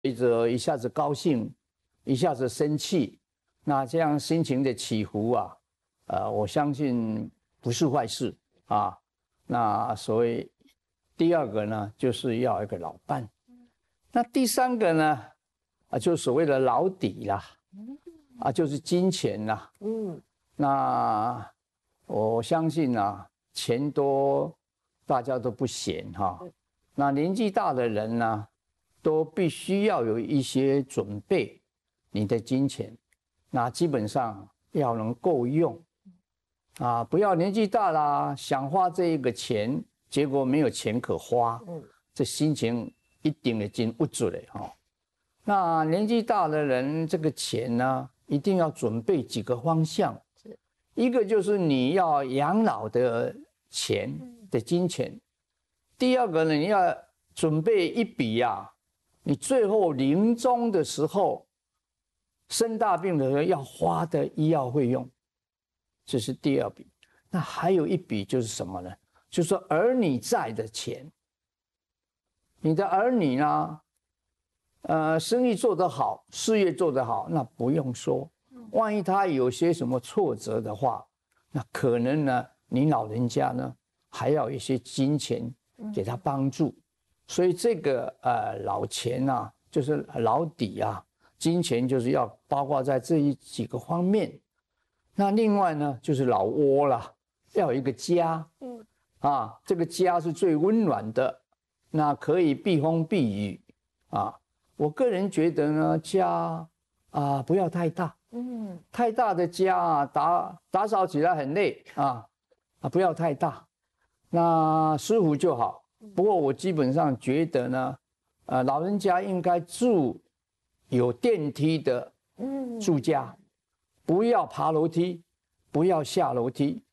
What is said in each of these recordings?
一下子高兴，一下子生气，那这样心情的起伏啊，我相信不是坏事啊。那所谓第二个呢，就是要一个老伴。那第三个呢，就所谓的老底啦，就是金钱啦。那我相信啊，钱多大家都不嫌哈。那年纪大的人呢，都必须要有一些准备，你的金钱，那基本上要能够用，不要年纪大啦，想花这一个钱，结果没有钱可花，这心情一定会真不准的哈。那年纪大的人，这个钱呢，一定要准备几个方向，一个就是你要养老的钱的金钱，第二个呢，你要准备一笔你最后临终的时候，生大病的时候要花的医药费用，这是第二笔。那还有一笔就是什么呢？就是说儿女在的钱。你的儿女呢，生意做得好，事业做得好，那不用说。万一他有些什么挫折的话，那可能呢，你老人家呢还要一些金钱给他帮助。所以这个老钱就是老底金钱就是要包括在这几个方面。那另外呢，就是老窝啦，要有一个家，这个家是最温暖的，那可以避风避雨我个人觉得呢，家不要太大，太大的家打扫起来很累不要太大，那舒服就好。不过我基本上觉得呢，老人家应该住有电梯的住家，不要爬楼梯，不要下楼梯，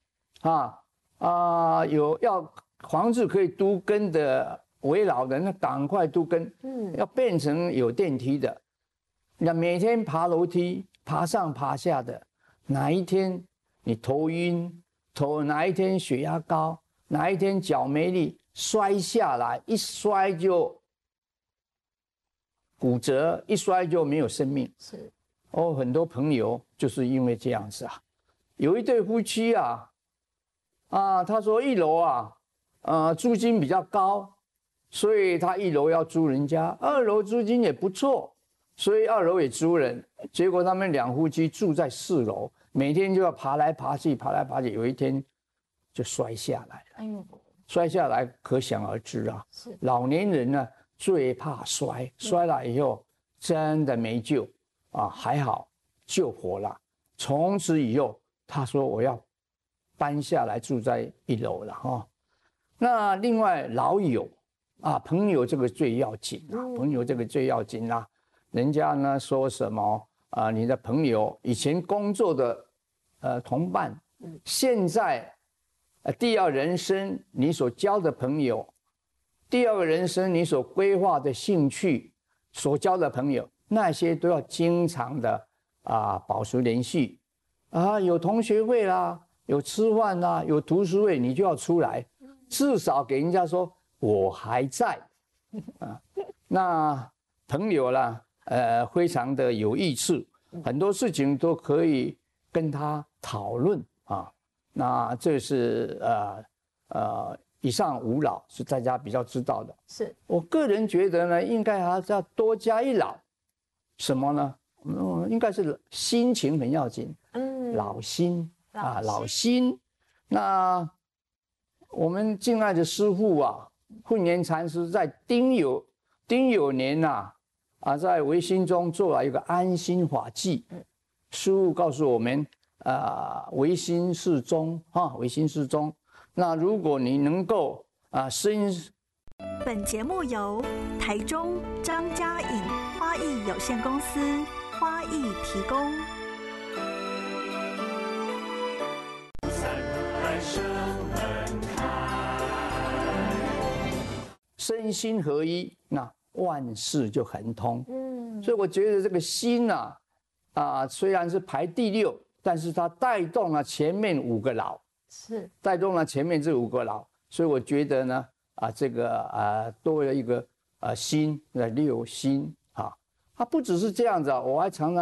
有要房子可以都更的为老人，那赶快都更，要变成有电梯的。那每天爬楼梯，爬上爬下的，哪一天你头晕，哪一天血压高，哪一天脚没力，摔下来，一摔就骨折，一摔就没有生命。 是很多朋友就是因为这样子有一对夫妻他说一楼租金比较高，所以他一楼要租人家，二楼租金也不错，所以二楼也租人。结果他们两夫妻住在4楼，每天就要爬来爬去，爬来爬去，有一天就摔下来了。摔下来可想而知老年人呢最怕摔，摔了以后真的没救还好救活了。从此以后，他说我要搬下来住在1楼了那另外老友朋友这个最要紧朋友这个最要紧人家呢说什么你的朋友以前工作的同伴，现在第二人生你所交的朋友，第二个人生你所规划的兴趣所交的朋友，那些都要经常的保持联系有同学会啦，有吃饭啦，有读书会，你就要出来，至少给人家说我还在那朋友啦非常的有益处，很多事情都可以跟他讨论那这是以上5老是大家比较知道的。 是我个人觉得呢，应该还是要多加一老，什么呢？应该是心情很要紧。老心老心。那我们敬爱的师父慧远禅师在丁酉年在唯心中做了一个安心法纪。师父告诉我们唯心是宗唯心是宗。那如果你能够本节目由台中张家颖花艺有限公司花艺提供。 身心合一，那万事就亨通。所以我觉得这个心虽然是排第6，但是它带动了前面5个老，带动了前面这5个老，所以我觉得呢这个多了一个心6心不只是这样子啊，我还常常